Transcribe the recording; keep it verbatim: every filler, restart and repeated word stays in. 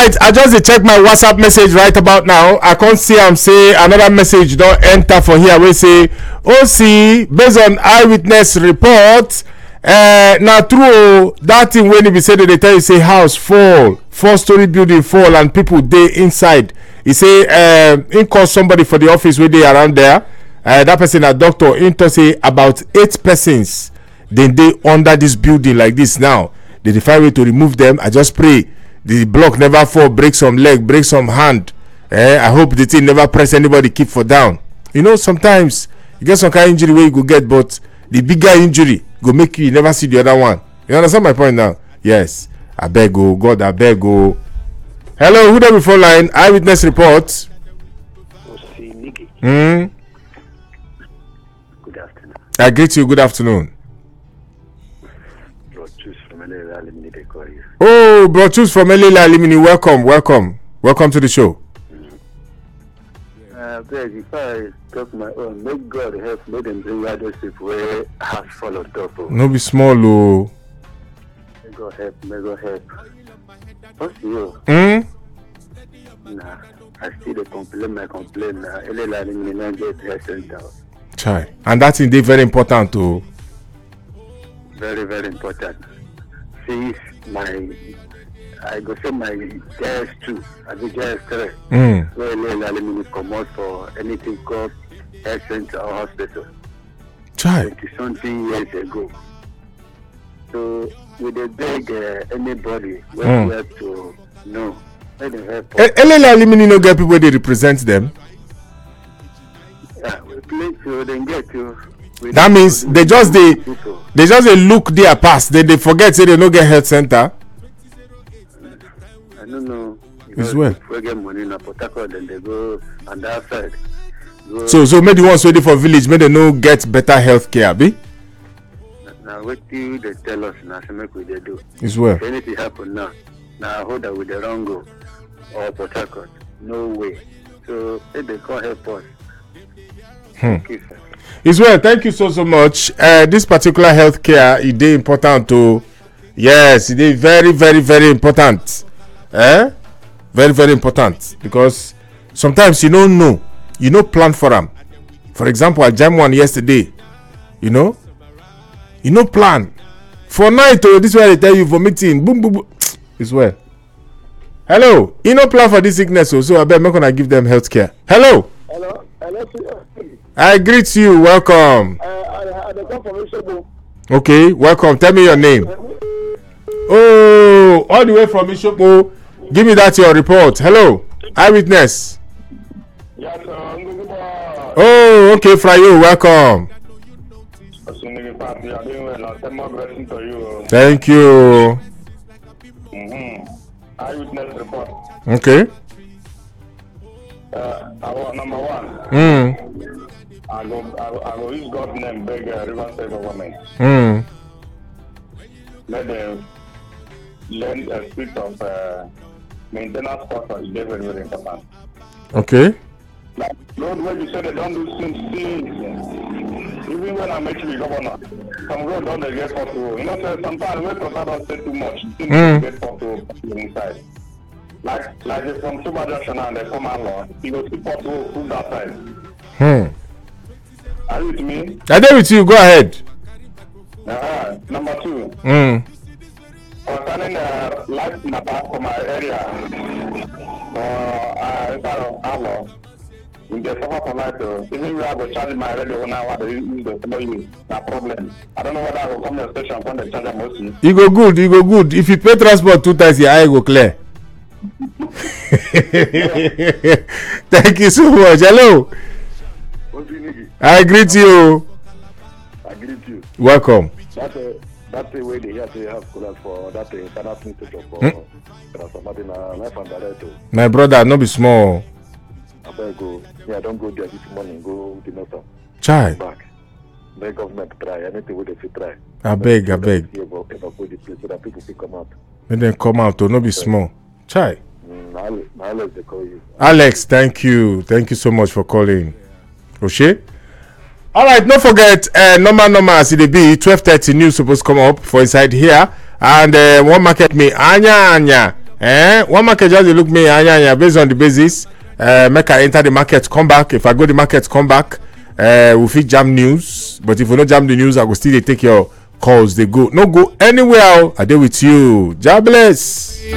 right, I just dey check my WhatsApp message right about now. I can't see am say another message don enter for here wey say O C based on eyewitness report. Uh, na true that thing when e be say they tell you say house fall, four story building fall and people dey inside. He say uh, he call somebody for the office wey dey around there. Uh, that person a doctor. He talk say about eight persons then dey under this building like this now. They dey find way to remove them. I just pray the block never fall, break some leg, break some hand. Eh, I hope the thing never press anybody, keep for down. You know, sometimes you get some kind of injury where you go get, but the bigger injury go make you, you never see the other one. You understand my point now? Yes. I beg oh God, I beg oh. Hello, who there before line? Eyewitness report. Hmm. Good afternoon. I greet you. Good afternoon. Oh, bro, choose from Elila Alimini. Welcome, welcome, welcome to the show. Uh, beg, if I talk my own, make God help, make them bring others people where have followed up. No be small, oh. May God help, may God help. What's you? Hmm? Nah, I still dey complain, my complain. Nah, Elila Alimini not get health center. Chai. And that thing dey very important, too. Very, very important. See, my, I go say my J S two, I go J S three. Mm. Where Elila Alimini come out for anything called health center or hospital. Chai. twenty something years ago. So we dey beg uh, anybody where Mm. we have to know. Let them help us. Elila Alimini no get people wey dey represent them. Yeah, we play to then get to. That means they just dey they just dey look their past. They dey forget say they no get health center. I don't know. It's well. If we get money in Port Harcourt, then they go on that side. Go, So so make the ones wey dey for village make they no get better health care, abi? now what do they tell us now? So make we they do. It's well. If anything happen now, now I hold that with the wrong go or Port Harcourt. No way. So if they can't help us. Hmm. Thank you, sir. It's well. Thank you so so much. Uh, this particular health care is dey important to. Yes, it is very very very important. Eh? Very very important because sometimes you don't know, you no plan for them. For example, I jam one yesterday. You know, you no plan for night. Oh, this is why they tell you for meeting. Boom boom boom. It's well. Hello, you no plan for this sickness, oh, so I bet I'm not gonna give them health care. Hello. Hello. Hello. I greet you. Welcome. Uh, I had a confirmation. Okay, welcome. Tell me your name. Oh, all the way from Ishopo. Give me that your report. Hello, eyewitness. Yes, sir. Oh, okay, Frayo. Welcome. Thank you. Mm-hmm. Eyewitness report. Okay. Uh, our number one. Hmm. I go, I go, I go use God's name, beg uh, River State government. Hmm. Let them learn a spirit of uh, maintenance cost is very, very important. Okay. Like, Lord, when you say they don't do things, things, even when I met you, governor, some road don't they get pothole. You know, so sometimes when people don't say too much, things Mm. get pothole inside. Like, like if from Super Junction and they come along, you go see pothole through that side. Hmm. Are you with me? I dare with you. Go ahead. Uh, number two, Hmm. concerning uh, light matter for my area, uh, uh, uh, we get suffer for light. Uh, even if I go charge my radio now, I use the follow you. No problem. I don't know whether I will come to the station when they charge mostly. You go good. You go good. If you pay transport two times, your eye go clear. Thank you so much. Hello. What do you need? I greet you. I greet you. Welcome. That uh, that uh, way they have to have collect for that uh, international institute for Hmm? somebody na life and direct. My brother, no be small. I better go. Yeah, don't go there this morning. Go the north Chai. back. Make government try anything we they fit try. I beg, I beg. See about evacuate the place so that people can come out. Make them come out. Oh, no be small. Chai. Mm, now, now let's they call you. Alex, thank you. Thank you so much for calling. Oshe? All right, don't forget, uh, normal, normal as it be, twelve thirty news supposed to come up for inside here. And uh, one market me, Anya, Anya. Eh, one market just dey look me anya anya based on the basis. Uh, make I enter the market, come back. If I go the market, come back. Uh, we fit jam news, but if we no jam the news, I go still dey take your calls. They go no go anywhere. I dey with you. God bless.